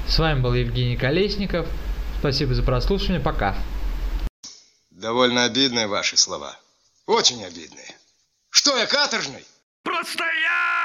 С вами был Евгений Колесников. Спасибо за прослушивание. Пока. Довольно обидные ваши слова. Очень обидные. Что я, каторжный? Просто я!